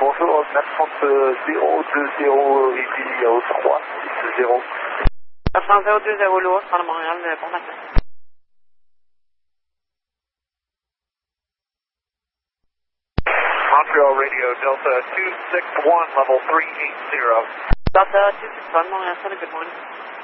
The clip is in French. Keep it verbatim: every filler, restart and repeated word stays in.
bonjour, neuf cent zéro deux zéro Easy trois six zéro. neuf cent zéro deux zéro Louis, par le Montréal, bon matin. Montreal Radio Delta two six one, level three eight zero. Delta two six one, Montréal, good morning.